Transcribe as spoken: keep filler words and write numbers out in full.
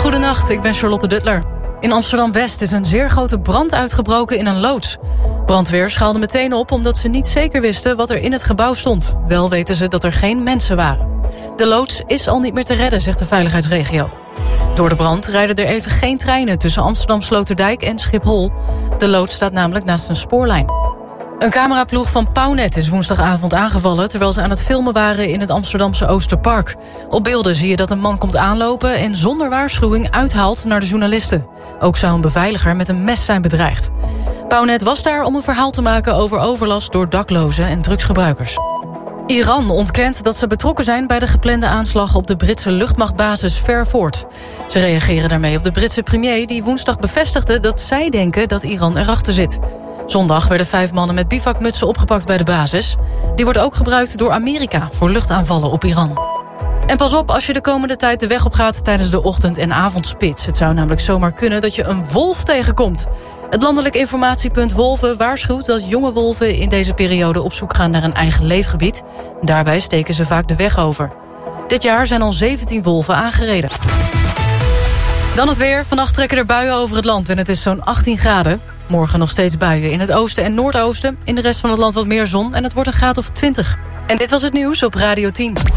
Goedenacht, ik ben Charlotte Duttler. In Amsterdam-West is een zeer grote brand uitgebroken in een loods. Brandweer schaalde meteen op omdat ze niet zeker wisten wat er in het gebouw stond. Wel weten ze dat er geen mensen waren. De loods is al niet meer te redden, zegt de veiligheidsregio. Door de brand rijden er even geen treinen tussen Amsterdam-Sloterdijk en Schiphol. De loods staat namelijk naast een spoorlijn. Een cameraploeg van Pownet is woensdagavond aangevallen terwijl ze aan het filmen waren in het Amsterdamse Oosterpark. Op beelden zie je dat een man komt aanlopen en zonder waarschuwing uithaalt naar de journalisten. Ook zou een beveiliger met een mes zijn bedreigd. Pownet was daar om een verhaal te maken over overlast door daklozen en drugsgebruikers. Iran ontkent dat ze betrokken zijn bij de geplande aanslag op de Britse luchtmachtbasis Fairford. Ze reageren daarmee op de Britse premier die woensdag bevestigde dat zij denken dat Iran erachter zit. Zondag werden vijf mannen met bivakmutsen opgepakt bij de basis. Die wordt ook gebruikt door Amerika voor luchtaanvallen op Iran. En pas op als je de komende tijd de weg op gaat tijdens de ochtend- en avondspits. Het zou namelijk zomaar kunnen dat je een wolf tegenkomt. Het Landelijk Informatiepunt Wolven waarschuwt dat jonge wolven in deze periode op zoek gaan naar een eigen leefgebied. Daarbij steken ze vaak de weg over. Dit jaar zijn al zeventien wolven aangereden. Dan het weer. Vannacht trekken er buien over het land en het is zo'n achttien graden. Morgen nog steeds buien in het oosten en noordoosten. In de rest van het land wat meer zon en het wordt een graad of twintig. En dit was het nieuws op Radio tien.